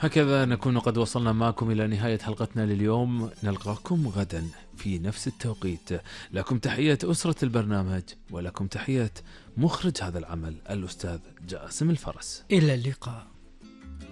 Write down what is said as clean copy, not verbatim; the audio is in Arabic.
هكذا نكون قد وصلنا معكم إلى نهاية حلقتنا لليوم. نلقاكم غدا في نفس التوقيت. لكم تحية أسرة البرنامج، ولكم تحية مخرج هذا العمل الأستاذ جاسم الفرس. إلى اللقاء.